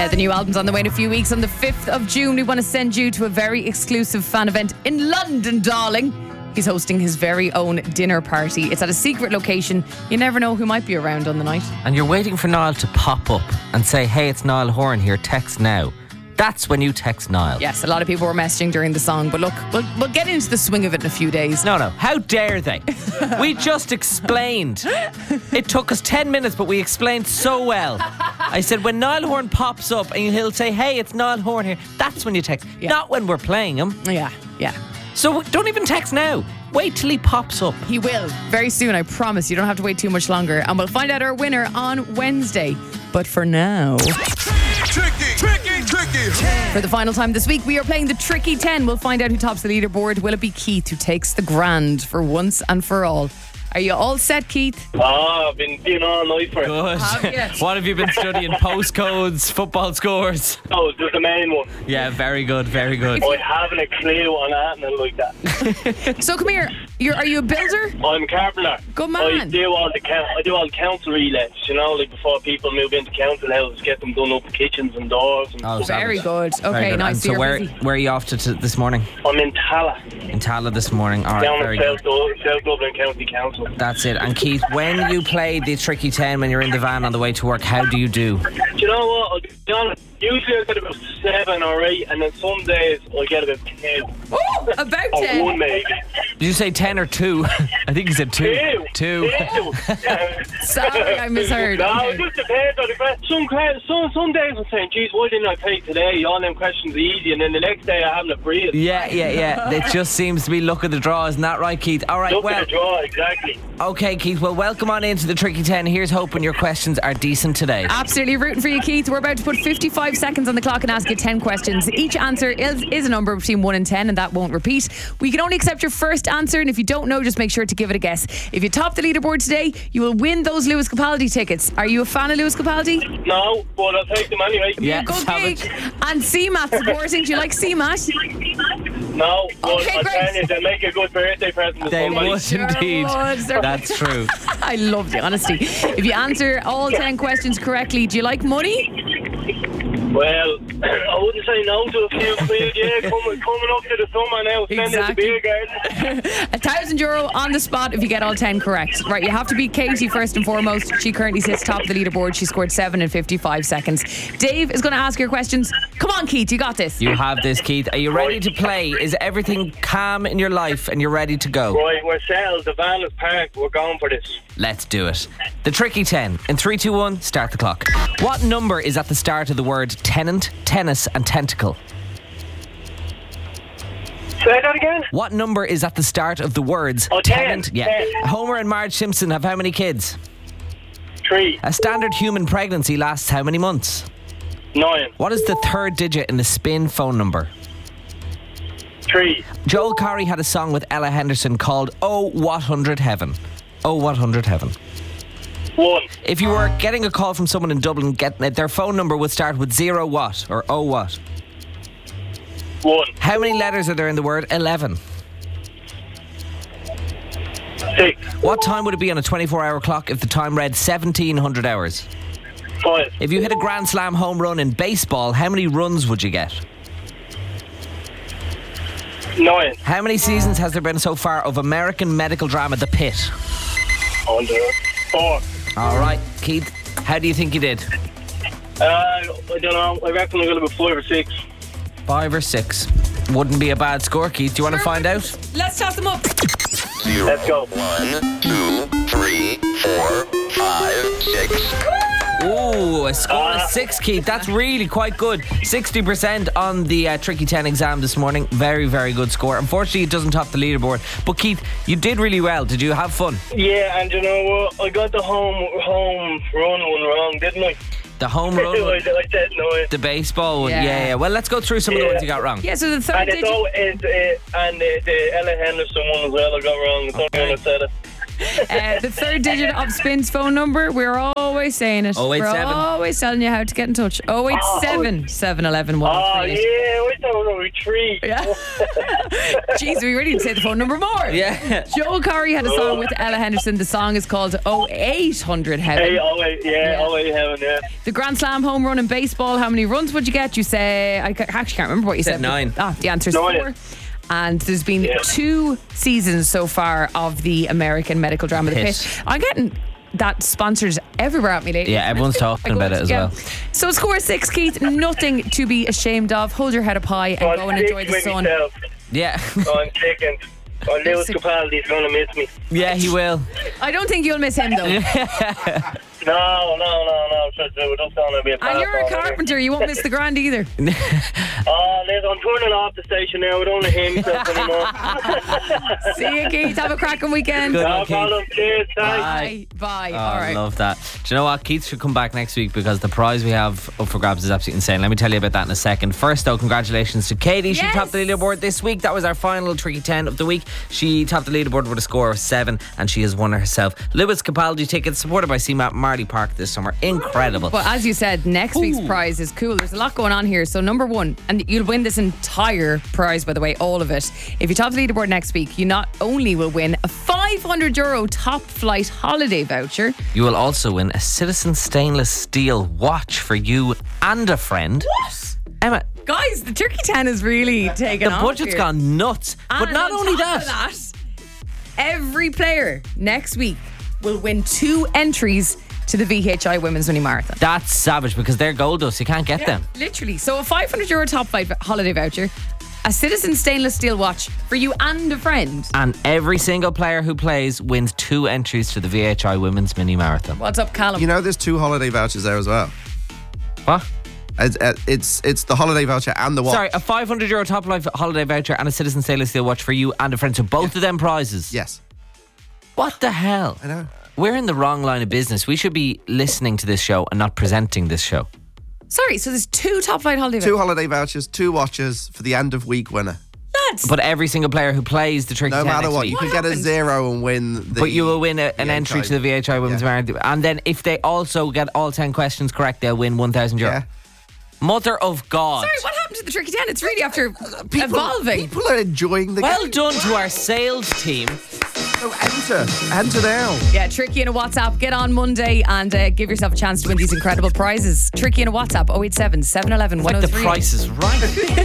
The new album's on the way in a few weeks. On the 5th of June, we want to send you to a very exclusive fan event in London, darling. He's hosting his very own dinner party. It's at a secret location. You never know who might be around on the night. And you're waiting for Niall to pop up and say, hey, it's Niall Horan here, text now. That's when you text Niall. Yes, a lot of people were messaging during the song, but look, we'll get into the swing of it in a few days. No, how dare they? We just explained. It took us 10 minutes, but we explained so well. I said, when Niall Horan pops up and he'll say, hey, it's Niall Horan here, that's when you text. Yeah. Not when we're playing him. Yeah. So don't even text now. Wait till he pops up. He will, very soon, I promise. You don't have to wait too much longer. And we'll find out our winner on Wednesday. But for now... Tricky. For the final time this week, we are playing the Tricky 10. We'll find out who tops the leaderboard. Will it be Keith who takes the grand for once and for all? Are you all set, Keith? I've been all night for it. Good. Have you? What have you been studying? Postcodes, football scores? Oh, just the main one. Yeah, very good. I haven't a clue on anything like that. So come here. Are you a builder? I'm a carpenter. Good man. I do all the council relets, like before people move into council houses, get them done up kitchens and doors. And Very good. Okay, Very good. nice. And so where are you off to this morning? I'm in Tala. In Tala this morning. All right, Down very in good. South Dublin County Council. That's it. And Keith, when you play the Tricky 10 when you're in the van on the way to work, how do you do? Do you know what? I'll be honest. Usually I get about 7 or 8, and then some days I get about 2. Oh, about Or 10. 1 maybe. Did you say 10 or 2? I think you said 2. 2. Sorry, I misheard. No, Okay. it just depends on the question. Some days I'm saying, geez, why didn't I play today? All them questions are easy, and then the next day I haven't a breathe. Yeah. It just seems to be luck of the draw, isn't that right, Keith? All right, Look at the draw, exactly. Okay, Keith, well, welcome on into the Tricky 10. Here's hoping your questions are decent today. Absolutely rooting for you, Keith. We're about to put 55 seconds on the clock and ask you 10 questions. Each answer is a number between 1 and 10, and that won't repeat. We can only accept your first answer, and if you don't know, just make sure to give it a guess. If you top the leaderboard today, you will win those Lewis Capaldi tickets. Are you a fan of Lewis Capaldi? No, but I'll take them anyway. Yeah, Good savage. gig. And CMAT supporting. Do you like CMAT? No, but Okay, I'll great. tell you, they'll make a good birthday present to They somebody. would indeed. would. That's true. I love the honesty. If you answer all 10 questions correctly, do you like money? Well, I wouldn't say no to a few quid, yeah, coming up to the summer now, spend at the beer garden. €1,000 on the spot if you get all 10 correct. Right, you have to beat Katie first and foremost. She currently sits top of the leaderboard. She scored 7 in 55 seconds. Dave is going to ask your questions. Come on, Keith, you got this. You have this, Keith. Are you ready to play? Is everything calm in your life and you're ready to go? Right, we're settled. The van is parked. We're going for this. Let's do it. The Tricky 10. In 3, 2, 1, start the clock. What number is at the start of the word tenant, tennis and tentacle? Say that again? What number is at the start of the words 10. tenant? Yeah. 10. Homer and Marge Simpson have how many kids? 3, A standard human pregnancy lasts how many months? 9, What is the third digit in the Spin phone number? 3, Joel Corry had a song with Ella Henderson called Oh What Hundred Heaven. Oh What Hundred Heaven. 1, If you were getting a call from someone in Dublin, their phone number would start with 0 what or oh what. 1, How many letters are there in the word 11? 6, What time would it be on a 24-hour clock if the time read 1700 hours? 5, If you hit a Grand Slam home run in baseball, how many runs would you get? 9, How many seasons has there been so far of American medical drama The Pit? under 4. All right, Keith, how do you think you did? I don't know. I reckon I'm going to be 5 or 6. 5 or 6. Wouldn't be a bad score, Keith. Do you want to find out? Let's toss them up. Let's go. 1, 2, 3, 4, 5, 6. Ooh, a score of 6, Keith. That's really quite good. 60% on the Tricky 10 exam this morning. Very, very good score. Unfortunately, it doesn't top the leaderboard. But Keith, you did really well. Did you have fun? Yeah, and you know what? I got the home run one wrong, didn't I? The home run, I said no. the baseball one. Yeah. Yeah. Well, let's go through some of the ones you got wrong. Yeah, so the third And digit. and the Ella Henderson one as well I got wrong. I don't know when I said it. The third digit of Spin's phone number, we're always saying it. 087. We're always telling you how to get in touch. 087 711 Oh, 138. yeah, we thought we were 3. Yeah. Jeez, we really didn't say the phone number more. Yeah. Joel Corey had a song with Ella Henderson. The song is called 0800 Heaven. Hey, 08 Heaven, yeah. The Grand Slam home run in baseball, how many runs would you get? You say, I actually can't remember what you said. 9. The answer's 9. 4. And there's been 2 seasons so far of the American medical drama The Pit. I'm getting that sponsored everywhere at me lately. Yeah, everyone's talking about it as well. So score 6, Keith. Nothing to be ashamed of. Hold your head up high and go and enjoy the sun. Yeah. I'm second. Oh, Lewis Capaldi's going to miss me. Yeah, he will. I don't think you'll miss him though. No. That's going to be a And you're a carpenter. You won't miss the grand either. Oh, I'm turning off the station now. I don't want to hear myself anymore. See you, Keith. Have a cracking weekend. Good No luck, Keith. problem. Cheers. Thanks. Bye. Oh, All right. I love that. Do you know what? Keith should come back next week because the prize we have up for grabs is absolutely insane. Let me tell you about that in a second. First, though, congratulations to Katie. She Yes. topped the leaderboard this week. That was our final Tricky 10 of the week. She topped the leaderboard with a score of 7 and she has won herself Lewis Capaldi tickets supported by CMAP Marley Park this summer. Incredible. But as you said, next week's prize is cool. There's a lot going on here. So number 1, and you'll win this entire prize, by the way, all of it. If you top the leaderboard next week, you not only will win a €500 top flight holiday voucher. You will also win a Citizen stainless steel watch for you and a friend. What? Emma, Guys, the Turkey 10 is really taken the off budget's here. gone nuts. But And not on only top that. of every player next week will win 2 entries to the VHI Women's Mini Marathon. That's savage because they're gold dust. You can't get them. Literally. So a €500 top flight holiday voucher, a Citizen stainless steel watch for you and a friend. And every single player who plays wins 2 entries to the VHI Women's Mini Marathon. What's up, Callum? You know, there's 2 holiday vouchers there as well. What? It's the holiday voucher and the watch. Sorry, a €500 top flight holiday voucher and a Citizen stainless steel watch for you and a friend. So both of them prizes. Yes. What the hell? I know. We're in the wrong line of business. We should be listening to this show and not presenting this show. Sorry, so there's 2 top flight holiday 2 vouchers. holiday vouchers, 2 watches for the end of week winner. Lads, But every single player who plays the Tricky No 10 matter next what, week. you What can get a happened? 0 and win the. But you will win an VHI. entry to the VHI Women's Yeah. Marathon. And then if they also get all 10 questions correct, they'll win €1,000. Yeah. Mother of God. sorry, what happened to the Tricky 10? It's really after evolving. People are enjoying the Well game. done to our sales team. So enter now. Yeah, Tricky in a WhatsApp. Get on Monday and give yourself a chance to win these incredible prizes. Tricky in a WhatsApp, 087 711 Like the 103. price is right.